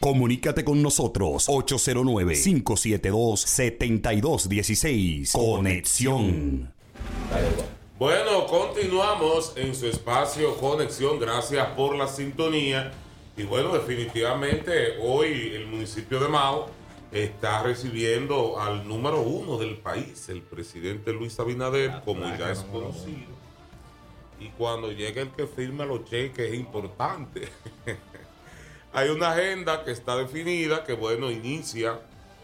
Comunícate con nosotros 809-572-7216. Conexión. Bueno, continuamos en su espacio Conexión. Gracias por la sintonía. Y bueno, definitivamente hoy el municipio de Mao está recibiendo al número 1 del país, el presidente Luis Abinader, como ya es conocido. Y cuando llegue el que firma los cheques es importante. Hay una agenda que está definida, que bueno, inicia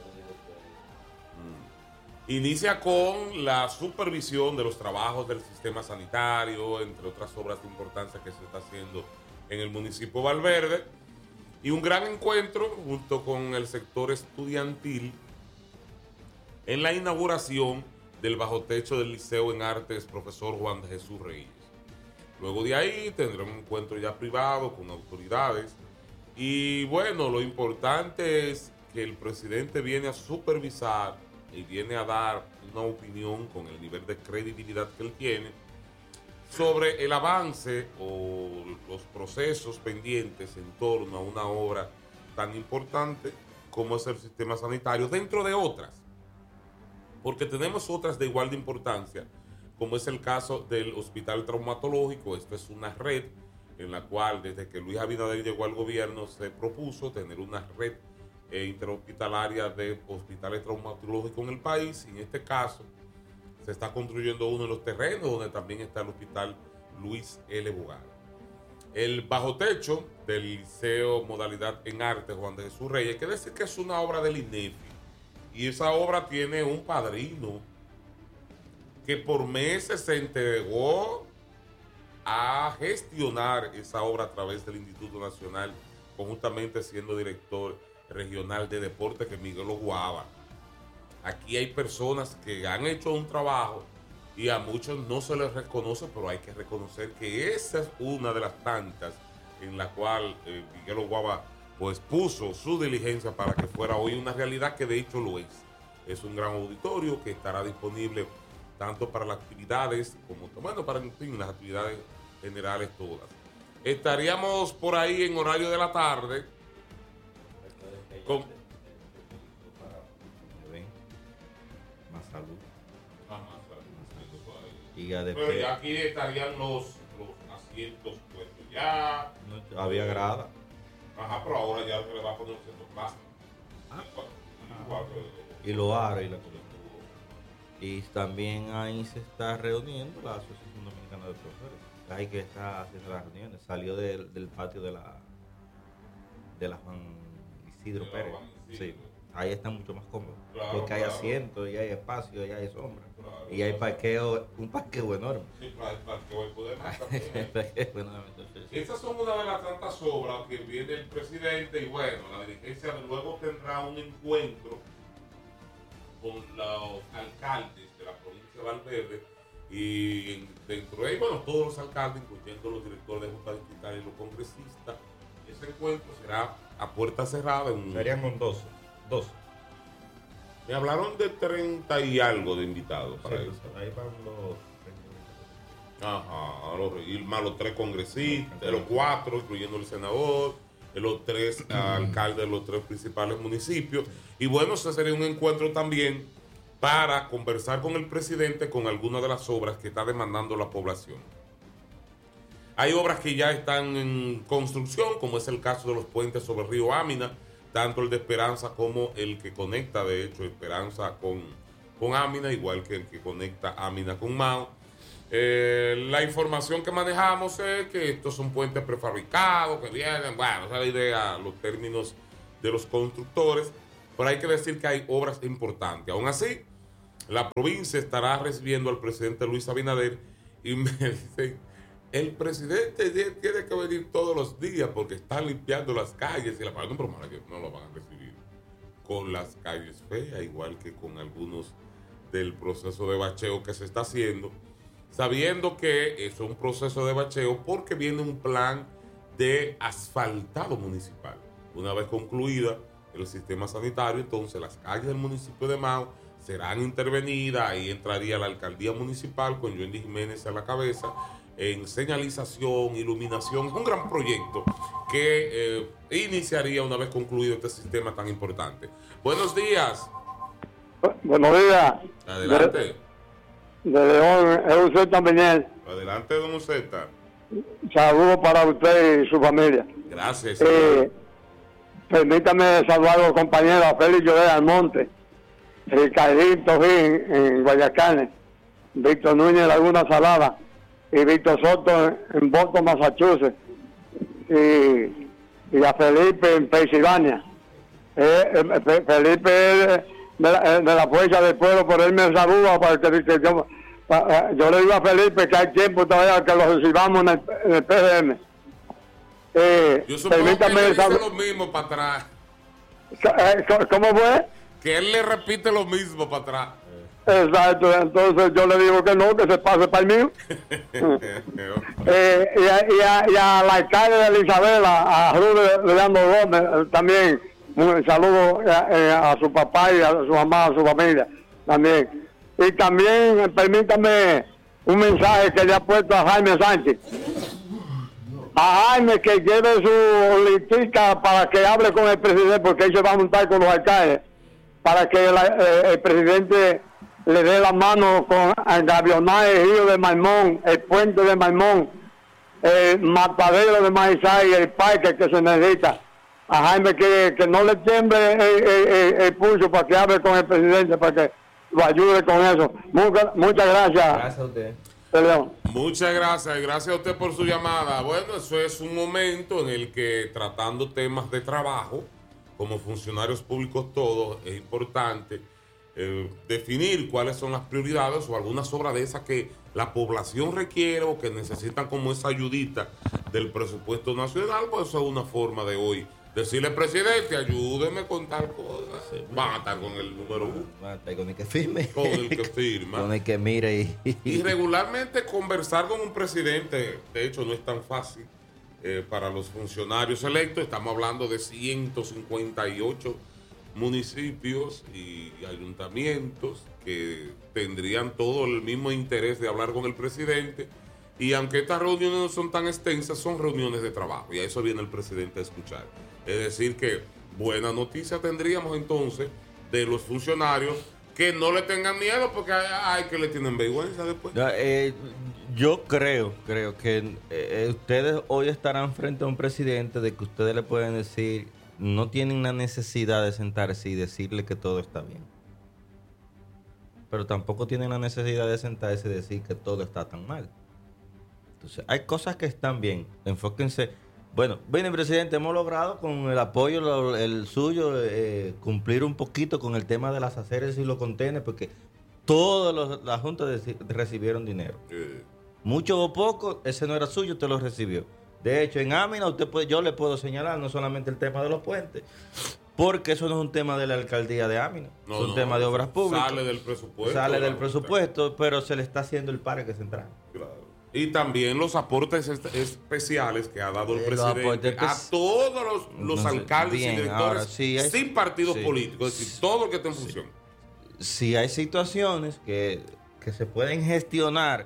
con la supervisión de los trabajos del sistema sanitario, entre otras obras de importancia que se está haciendo en el municipio de Valverde, y un gran encuentro junto con el sector estudiantil en la inauguración del bajo techo del Liceo en Artes Profesor Juan de Jesús Reyes. Luego de ahí tendrá un encuentro ya privado con autoridades. Y bueno, lo importante es que el presidente viene a supervisar y viene a dar una opinión con el nivel de credibilidad que él tiene sobre el avance o los procesos pendientes en torno a una obra tan importante como es el sistema sanitario, dentro de otras, porque tenemos otras de igual de importancia, como es el caso del hospital traumatológico. Esto es una red en la cual desde que Luis Abinader llegó al gobierno se propuso tener una red interhospitalaria de hospitales traumatológicos en el país. Y en este caso se está construyendo uno de los terrenos donde también está el hospital Luis L. Bogar. El bajo techo del Liceo Modalidad en Arte Juan de Jesús Reyes, hay que decir que es una obra del INEFI, y esa obra tiene un padrino que por meses se entregó a gestionar esa obra a través del Instituto Nacional, conjuntamente siendo director regional de deporte, que es Miguel Oguaba. Aquí hay personas que han hecho un trabajo y a muchos no se les reconoce, pero hay que reconocer que esa es una de las tantas en la cual Miguel Oguaba pues puso su diligencia para que fuera hoy una realidad, que de hecho lo es. Es un gran auditorio que estará disponible tanto para las actividades como, bueno, para en fin, las actividades generales todas. Estaríamos por ahí en horario de la tarde con más salud. Pero ya aquí estarían los asientos puestos ya. No, había grada. Ajá, pero ahora ya se le va a poner asientos plásticos. Y los aros y la cobertura. Y también ahí se está reuniendo la Asociación Dominicana de Profesores. Ahí que está haciendo las reuniones. Salió del patio de la Juan Isidro Pérez. Sí. Ahí está mucho más cómodo. Claro, porque hay asientos y hay espacio y hay sombra. Claro, y hay parqueo, un parqueo enorme. Sí, claro, el parqueo hay poder más también. Esas son una de las tantas obras que viene el presidente, y bueno, la dirigencia luego tendrá un encuentro con los alcaldes de la provincia de Valverde, y dentro de ahí, bueno, todos los alcaldes, incluyendo los directores de junta distrital y los congresistas. Ese encuentro será a puerta cerrada. Serían con 12. Me hablaron de 30 y algo de invitados para eso. Ahí van los 30. Ajá, y más los 3 congresistas, los 4, incluyendo el senador, los 3 alcaldes de los 3 principales municipios. Y bueno, ese sería un encuentro también para conversar con el presidente con algunas de las obras que está demandando la población. Hay obras que ya están en construcción, como es el caso de los puentes sobre el río Amina, tanto el de Esperanza como el que conecta, de hecho, Esperanza con Amina, igual que el que conecta Amina con Mao. La información que manejamos es que estos son puentes prefabricados, que vienen, bueno, esa es la idea, los términos de los constructores, pero hay que decir que hay obras importantes. Aún así, la provincia estará recibiendo al presidente Luis Abinader, y me dicen, el presidente tiene que venir todos los días porque están limpiando las calles, y la palabra no lo van a recibir con las calles feas, igual que con algunos del proceso de bacheo que se está haciendo, sabiendo que es un proceso de bacheo porque viene un plan de asfaltado municipal. Una vez concluida el sistema sanitario, entonces las calles del municipio de Mao serán intervenidas. Ahí entraría la alcaldía municipal con Joendy Jiménez a la cabeza, en señalización, iluminación. Es un gran proyecto que iniciaría una vez concluido este sistema tan importante. Buenos días. Buenos días. Adelante. De León, es usted también. Adelante, don Uceta. Saludos para usted y su familia. Gracias. Permítame saludar a los compañeros, a Félix Lloré Almonte, Ricardito Gil en Guayacanes, Víctor Núñez Laguna Salada y Víctor Soto en Boston, Massachusetts, y a Felipe en Pensilvania. Felipe es de la Fuerza del Pueblo, por él me saluda para que yo le digo a Felipe que hay tiempo todavía que lo recibamos en el PRM. Yo supongo que él le dice lo mismo para atrás. ¿Cómo fue? Que él le repite lo mismo para atrás. Exacto, entonces yo le digo que no, que se pase para el mío. Y a la alcalde de Isabela, a Rude Leandro Gómez, también un saludo a su papá y a su mamá, a su familia también. Y también permítame un mensaje que le ha puesto a Jaime Sánchez. A Jaime que lleve su listica para que hable con el presidente, porque él se va a montar con los alcaldes, para que el presidente le dé la mano con el Gavionar, el río de Maimón, el puente de Maimón, el matadero de Maizay y el parque que se necesita. A Jaime que no le tiemble el pulso para que hable con el presidente, para que lo ayude con eso. Muchas gracias. Gracias a usted. Perdón. Muchas gracias y gracias a usted por su llamada. Bueno, eso es un momento en el que tratando temas de trabajo, como funcionarios públicos todos, es importante definir cuáles son las prioridades o algunas obras de esas que la población requiere o que necesitan como esa ayudita del presupuesto nacional. Pues eso es una forma de hoy decirle, presidente, ayúdeme con tal cosa. Sí, van a estar con el número 1. Van a estar con el que firme. Con el que firma. Con el que mire. Y regularmente conversar con un presidente, de hecho, no es tan fácil para los funcionarios electos. Estamos hablando de 158 municipios y ayuntamientos que tendrían todo el mismo interés de hablar con el presidente. Y aunque estas reuniones no son tan extensas, son reuniones de trabajo. Y a eso viene el presidente a escuchar. Es decir que buena noticia tendríamos entonces de los funcionarios que no le tengan miedo porque hay que le tienen vergüenza después. Yo creo que ustedes hoy estarán frente a un presidente de que ustedes le pueden decir, no tienen la necesidad de sentarse y decirle que todo está bien. Pero tampoco tienen la necesidad de sentarse y decir que todo está tan mal. Entonces, hay cosas que están bien. Enfóquense. Bueno, presidente, hemos logrado con el apoyo el suyo cumplir un poquito con el tema de las aceras y los contenedores, porque todas las juntas recibieron dinero. Mucho o poco, ese no era suyo, usted lo recibió. De hecho, en Amina yo le puedo señalar no solamente el tema de los puentes, porque eso no es un tema de la alcaldía de Amina, es un tema de obras públicas. Sale del presupuesto. Sale del presupuesto, pero se le está haciendo el parque central. Claro. Y también los aportes especiales que ha dado el presidente a todos los alcaldes y directores sin partidos políticos, es decir, todo lo que está en función. Si hay situaciones que se pueden gestionar,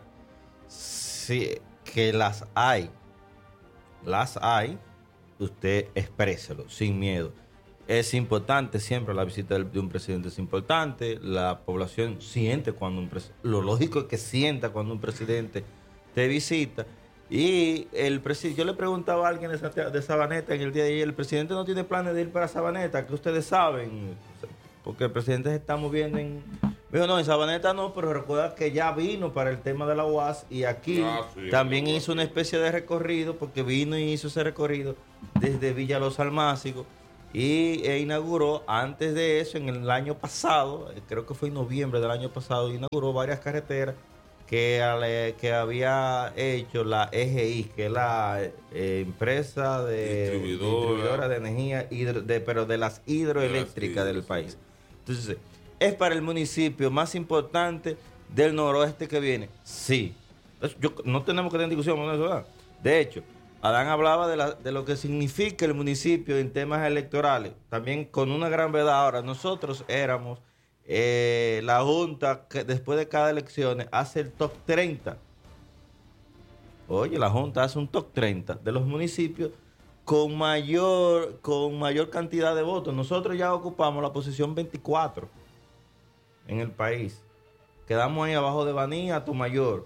que las hay, usted expréselo sin miedo. Es importante, siempre la visita de un presidente es importante, la población siente cuando lo lógico es que sienta cuando un presidente te visita. Y yo le preguntaba a alguien de Sabaneta en el día de ayer, el presidente no tiene planes de ir para Sabaneta, que ustedes saben, porque el presidente se está moviendo en Sabaneta no, pero recuerda que ya vino para el tema de la UAS y aquí también hizo una especie de recorrido, porque vino y hizo ese recorrido desde Villa Los Almácigos e inauguró, antes de eso, en el año pasado, creo que fue en noviembre del año pasado, inauguró varias carreteras que había hecho la EGI, que es la empresa distribuidora de energía, pero de las hidroeléctricas del país. Entonces, ¿es para el municipio más importante del noroeste que viene? Sí. No tenemos que tener discusión con eso, ¿verdad? De hecho, Adán hablaba de lo que significa el municipio en temas electorales. También con una gran verdad. Ahora, nosotros éramos la Junta que después de cada elección hace el top 30 Oye, la Junta hace un top 30 de los municipios con mayor cantidad de votos. Nosotros ya ocupamos la posición 24 en el país. Quedamos ahí abajo de Baní, Tomayor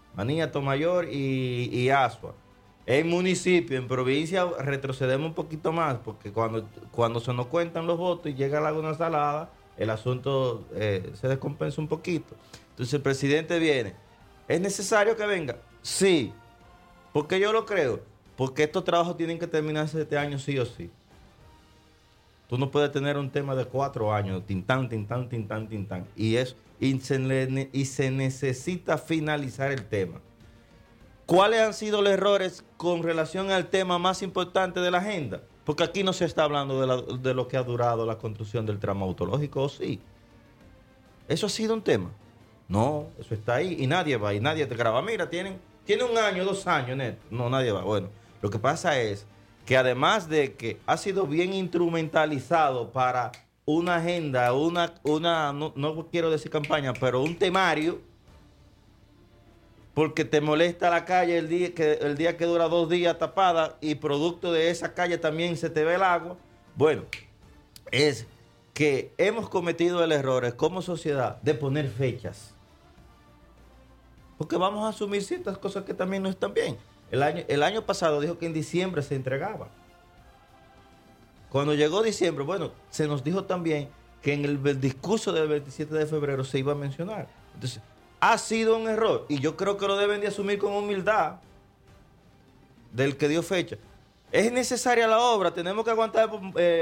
y Asua. En municipio, en provincia, retrocedemos un poquito más, porque cuando se nos cuentan los votos y llega Laguna Salada, el asunto se descompensa un poquito. Entonces el presidente viene. ¿Es necesario que venga? Sí. ¿Por qué yo lo creo? Porque estos trabajos tienen que terminarse este año sí o sí. Tú no puedes tener un tema de 4 años, tintán. Y se necesita finalizar el tema. ¿Cuáles han sido los errores con relación al tema más importante de la agenda? Porque aquí no se está hablando de lo que ha durado la construcción del tramo autológico, ¿o sí? ¿Eso ha sido un tema? No, eso está ahí y nadie va, y nadie te graba. Mira, tiene 1 año, 2 años, neto. No, nadie va. Bueno, lo que pasa es que además de que ha sido bien instrumentalizado para una agenda, no quiero decir campaña, pero un temario, porque te molesta la calle el día que dura 2 días tapada y producto de esa calle también se te ve el agua. Bueno, es que hemos cometido el error como sociedad de poner fechas. Porque vamos a asumir ciertas cosas que también no están bien. El año pasado dijo que en diciembre se entregaba. Cuando llegó diciembre, bueno, se nos dijo también que en el discurso del 27 de febrero se iba a mencionar. Entonces, ha sido un error y yo creo que lo deben de asumir con humildad del que dio fecha. ¿Es necesaria la obra? ¿Tenemos que aguantar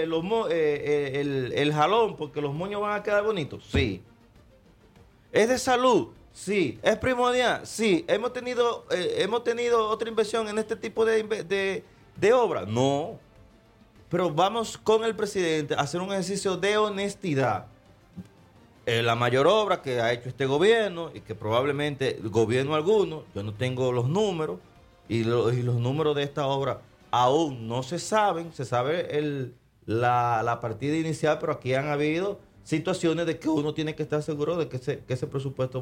el jalón porque los moños van a quedar bonitos? Sí. ¿Es de salud? Sí. ¿Es primordial? Sí. ¿Hemos tenido otra inversión en este tipo de obra? No. Pero vamos con el presidente a hacer un ejercicio de honestidad. La mayor obra que ha hecho este gobierno y que probablemente el gobierno alguno, yo no tengo los números y los números de esta obra aún no se saben, se sabe la partida inicial, pero aquí han habido situaciones de que uno tiene que estar seguro de que ese presupuesto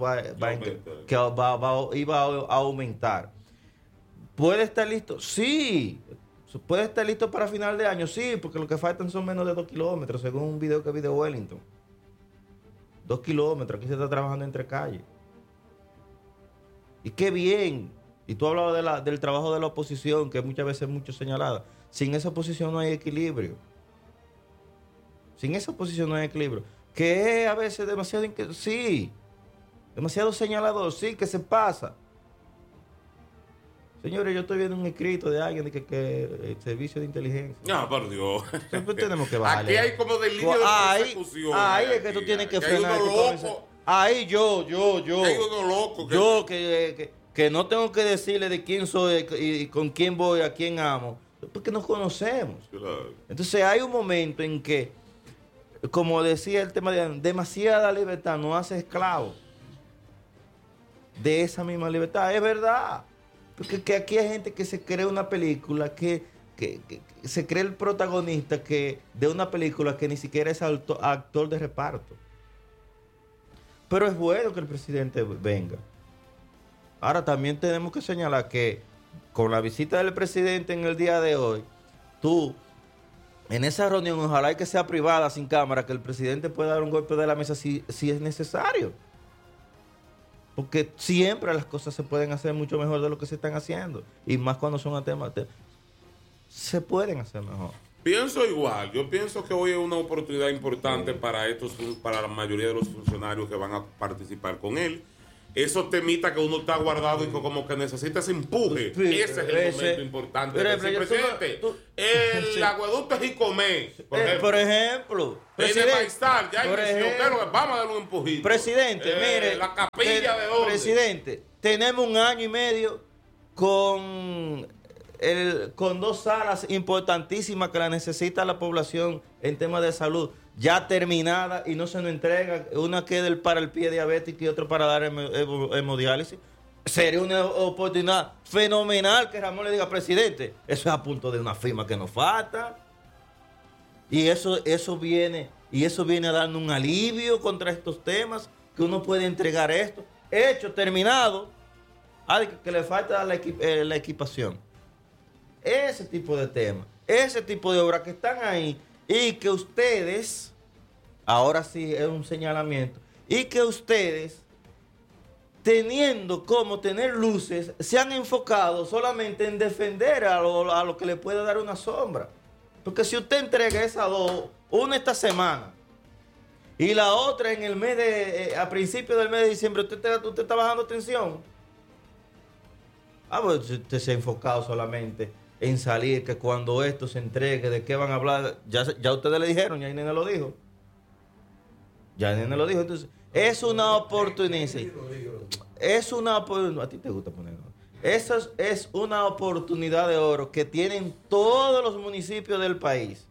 iba a aumentar. ¿Puede estar listo? Sí. ¿Puede estar listo para final de año? Sí, porque lo que faltan son menos de 2 kilómetros, según un video que vi de Wellington. 2 kilómetros, aquí se está trabajando entre calles. Y qué bien. Y tú hablabas del trabajo de la oposición, que muchas veces es mucho señalada. Sin esa oposición no hay equilibrio. Sin esa oposición no hay equilibrio. Que es a veces demasiado señalador, sí, que se pasa. Señores, yo estoy viendo un escrito de alguien de que el servicio de inteligencia. No, por Dios. Siempre tenemos que bajarle. Aquí hay como delirio de persecución. Ahí es que tú tienes que frenar. Hay uno loco. Ahí yo. Hay uno loco. Yo que no tengo que decirle de quién soy y con quién voy, a quién amo. Porque nos conocemos. Claro. Entonces hay un momento en que, como decía el tema de demasiada libertad nos hace esclavos de esa misma libertad. Es verdad. Porque que aquí hay gente que se cree una película, que se cree el protagonista de una película que ni siquiera es actor de reparto. Pero es bueno que el presidente venga. Ahora también tenemos que señalar que con la visita del presidente en el día de hoy, en esa reunión, ojalá y que sea privada, sin cámara, que el presidente pueda dar un golpe de la mesa si es necesario. Porque siempre las cosas se pueden hacer mucho mejor de lo que se están haciendo. Y más cuando son a temas. Se pueden hacer mejor. Pienso igual. Yo pienso que hoy es una oportunidad importante para la mayoría de los funcionarios que van a participar con él. Esos temitas que uno está guardado y que como que necesita ese empuje. Ese es el momento importante. Presidente, el acueducto es Jicomé, por ejemplo. Presidente, vamos a darle un empujito. Presidente, mire. La capilla de dónde. Presidente, tenemos 1 año y medio con 2 salas importantísimas que la necesita la población en temas de salud, ya terminada y no se nos entrega. Una queda para el pie diabético y otra para dar hemodiálisis. Sería una oportunidad fenomenal que Ramón le diga, presidente, eso es a punto de una firma que nos falta. Y eso viene a darnos un alivio contra estos temas, que uno puede entregar esto, hecho, terminado. Que le falta la equipación. Ese tipo de temas, ese tipo de obras que están ahí y que ustedes, ahora sí es un señalamiento, y que ustedes, teniendo como tener luces, se han enfocado solamente en defender a lo que le puede dar una sombra. Porque si usted entrega esas dos, una esta semana y la otra en el mes a principios del mes de diciembre, usted está bajando tensión. Pues usted se ha enfocado solamente en salir, que cuando esto se entregue, de qué van a hablar, ya ustedes le dijeron, ya el nene lo dijo. Entonces, es una oportunidad. Es una oportunidad. A ti te gusta ponerlo. Esa es una oportunidad de oro que tienen todos los municipios del país.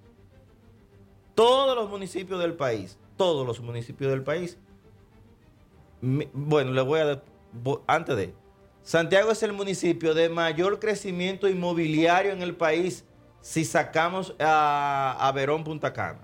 Bueno, le voy a... Antes de... Santiago es el municipio de mayor crecimiento inmobiliario en el país si sacamos a Verón, Punta Cana.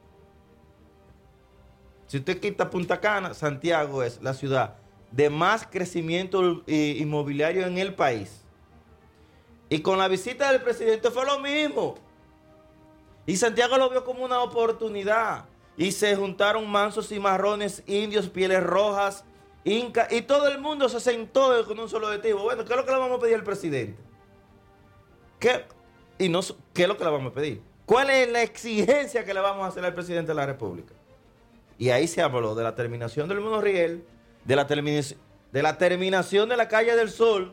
Si usted quita Punta Cana, Santiago es la ciudad de más crecimiento inmobiliario en el país. Y con la visita del presidente fue lo mismo. Y Santiago lo vio como una oportunidad. Y se juntaron mansos y marrones, indios, pieles rojas, incas, y todo el mundo se sentó con un solo objetivo. Bueno, ¿qué es lo que le vamos a pedir al presidente? ¿Qué es lo que le vamos a pedir? ¿Cuál es la exigencia que le vamos a hacer al presidente de la República? Y ahí se habló de la terminación del monorriel, de la terminación de la calle del Sol.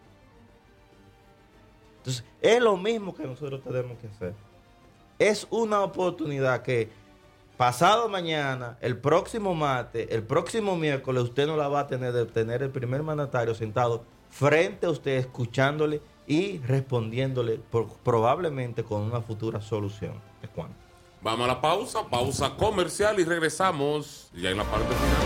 Entonces, es lo mismo que nosotros tenemos que hacer. Es una oportunidad que pasado mañana, el próximo martes, el próximo miércoles, usted no la va a tener de tener el primer mandatario sentado frente a usted, escuchándole y respondiéndole probablemente con una futura solución. ¿De cuándo? Vamos a la pausa comercial y regresamos ya en la parte final.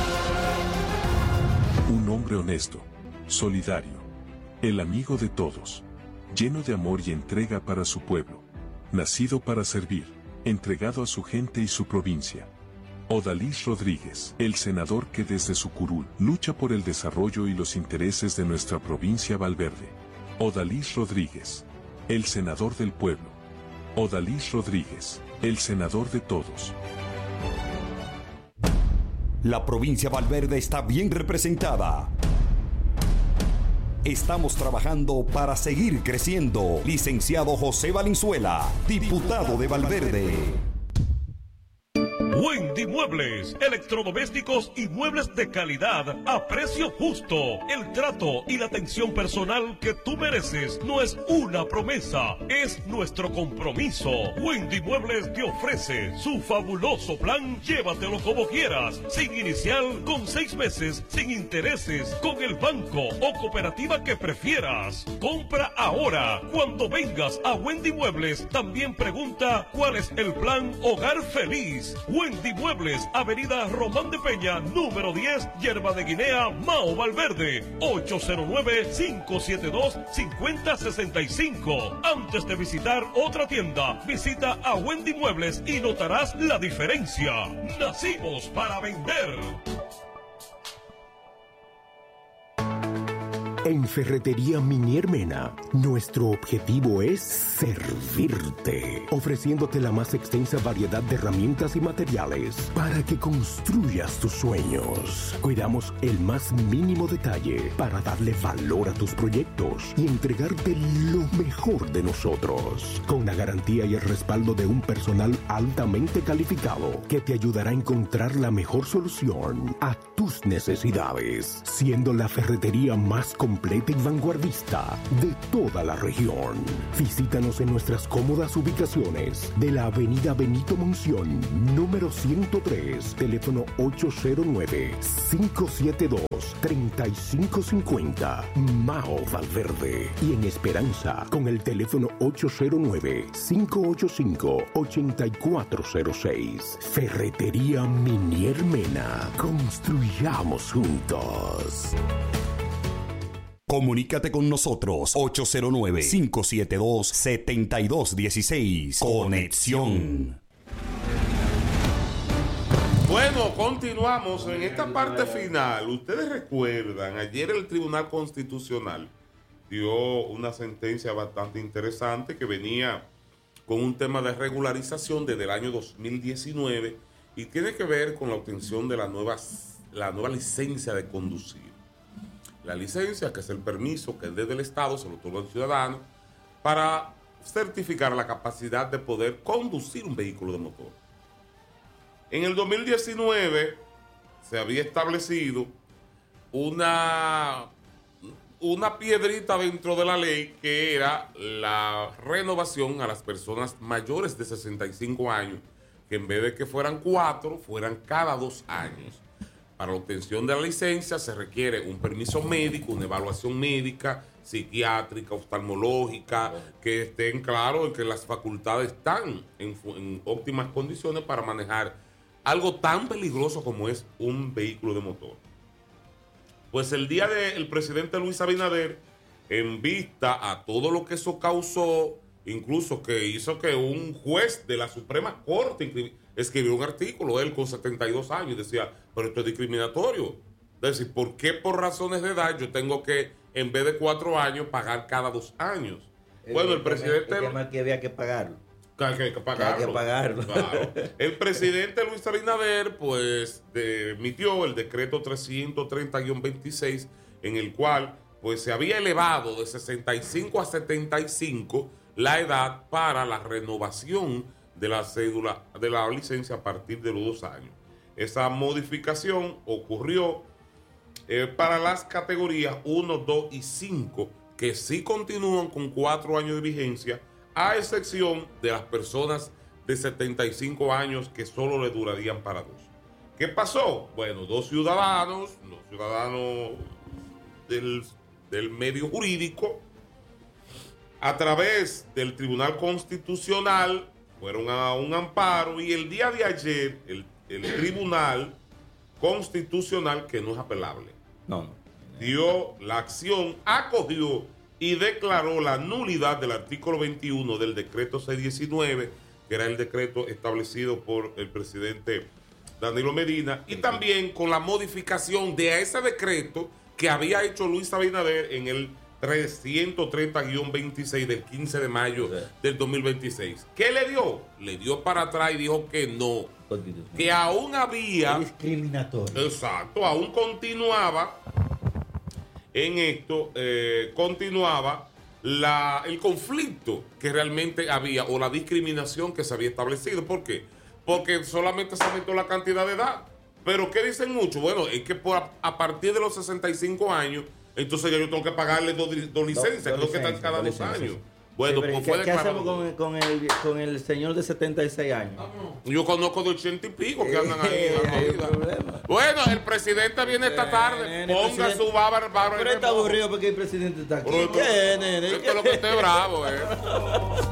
Un hombre honesto, solidario, el amigo de todos, lleno de amor y entrega para su pueblo, nacido para servir, entregado a su gente y su provincia. Odalis Rodríguez, el senador que desde su curul lucha por el desarrollo y los intereses de nuestra provincia Valverde. Odalis Rodríguez, el senador del pueblo. Odalis Rodríguez, el senador de todos. La provincia Valverde está bien representada. Estamos trabajando para seguir creciendo. Licenciado José Valenzuela, diputado de Valverde. Wendy Muebles, electrodomésticos y muebles de calidad a precio justo. El trato y la atención personal que tú mereces no es una promesa, es nuestro compromiso. Wendy Muebles te ofrece su fabuloso plan Llévatelo como quieras, sin inicial, con 6 meses, sin intereses, con el banco o cooperativa que prefieras. Compra ahora. Cuando vengas a Wendy Muebles, también pregunta cuál es el plan Hogar Feliz. Wendy Muebles, Avenida Román de Peña, número 10, Yerba de Guinea, Mao Valverde, 809-572-5065. Antes de visitar otra tienda, visita a Wendy Muebles y notarás la diferencia. Nacimos para vender. En Ferretería Minier Mena, nuestro objetivo es servirte, ofreciéndote la más extensa variedad de herramientas y materiales para que construyas tus sueños. Cuidamos el más mínimo detalle para darle valor a tus proyectos y entregarte lo mejor de nosotros, con la garantía y el respaldo de un personal altamente calificado que te ayudará a encontrar la mejor solución a tus necesidades, siendo la ferretería más completa y vanguardista de toda la región. Visítanos en nuestras cómodas ubicaciones de la avenida Benito Monción, número 103, teléfono 809-572-3550, Mao Valverde, y en Esperanza con el teléfono 809-585-8406. Ferretería Minier Mena. Construyamos juntos. Comunícate con nosotros 809-572-7216. Conexión. Bueno, continuamos en esta parte final. Ustedes recuerdan, ayer el Tribunal Constitucional dio una sentencia bastante interesante que venía con un tema de regularización desde el año 2019 y tiene que ver con la obtención de la nueva licencia de conducir. La licencia, que es el permiso que desde el Estado se lo otorga al ciudadano para certificar la capacidad de poder conducir un vehículo de motor. En el 2019 se había establecido una piedrita dentro de la ley que era la renovación a las personas mayores de 65 años, que en vez de que fueran 4, fueran cada 2 años. Para la obtención de la licencia se requiere un permiso médico, una evaluación médica, psiquiátrica, oftalmológica, que estén claros en que las facultades están en óptimas condiciones para manejar algo tan peligroso como es un vehículo de motor. Pues el día del presidente Luis Abinader, en vista a todo lo que eso causó, incluso que hizo que un juez de la Suprema Corte escribió un artículo, él con 72 años, y decía, pero esto es discriminatorio. Es decir, ¿por qué por razones de edad yo tengo que, en vez de 4 años, pagar cada 2 años? Bueno, el presidente... que había que pagarlo. Que hay que pagarlo. Claro. El presidente Luis Abinader, pues, emitió el decreto 330-26, en el cual, pues, se había elevado de 65 a 75 la edad para la renovación de la cédula, de la licencia a partir de los 2 años. Esa modificación ocurrió para las categorías 1, 2 y 5, que sí continúan con 4 años de vigencia, a excepción de las personas de 75 años que solo le durarían para 2. ¿Qué pasó? Bueno, dos ciudadanos del medio jurídico, a través del Tribunal Constitucional, fueron a un amparo y el día de ayer el Tribunal Constitucional, que no es apelable, dio la acción, acogió y declaró la nulidad del artículo 21 del decreto 619, que era el decreto establecido por el presidente Danilo Medina, y también con la modificación de ese decreto que había hecho Luis Abinader en el 330-26 del 15 de mayo del 2026. ¿Qué le dio? Le dio para atrás y dijo que no, que aún había... discriminatorio. Exacto, aún continuaba en esto, continuaba el conflicto que realmente había o la discriminación que se había establecido. ¿Por qué? Porque solamente se aumentó la cantidad de edad. Pero ¿qué dicen muchos? Bueno, es que a partir de los 65 años, entonces ya yo tengo que pagarle dos licencias, creo que están cada 2 años. Bueno, sí, pues ¿qué hacemos con el señor de 76 años? Yo conozco de 80 y pico que andan ahí. Bueno, el presidente viene esta tarde. Ponga su bárbaro. Pero está aburrido porque el presidente está aquí. ¿Qué, nene? Esto es lo que esté bravo,